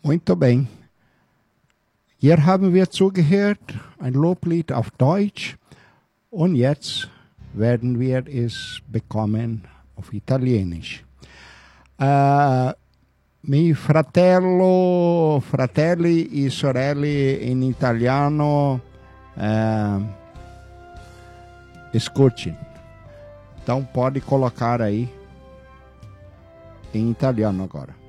Muito bem. Hier haben wir zugehört, ein Loblied auf Deutsch. Und jetzt werden wir es bekommen auf Italienisch. Mi fratelli e sorelle in italiano, escute. Então pode colocar aí em italiano agora.